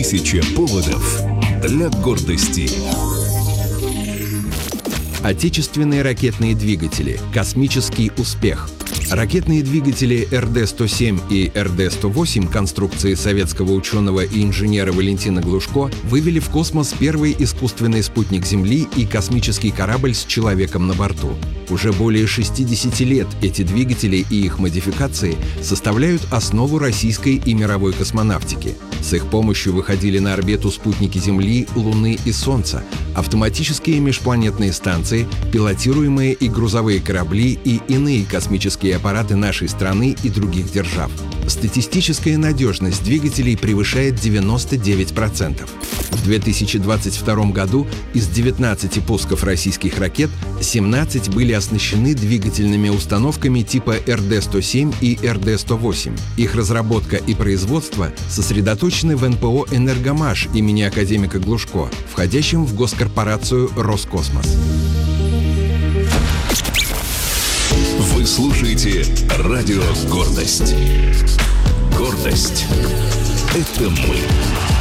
Тысяча поводов для гордости. Отечественные ракетные двигатели. Космический успех. Ракетные двигатели РД-107 и РД-108 конструкции советского ученого и инженера Валентина Глушко вывели в космос первый искусственный спутник Земли и космический корабль с человеком на борту. Уже более 60 лет эти двигатели и их модификации составляют основу российской и мировой космонавтики. С их помощью выходили на орбиту спутники Земли, Луны и Солнца, автоматические межпланетные станции, пилотируемые и грузовые корабли и иные космические аппараты нашей страны и других держав. Статистическая надежность двигателей превышает 99%. В 2022 году из 19 пусков российских ракет 17 были оснащены двигательными установками типа РД-107 и РД-108. Их разработка и производство сосредоточены в НПО «Энергомаш» имени академика Глушко, входящем в госкорпорацию «Роскосмос». Вы слушаете радио «Гордость». Гордость — это мы.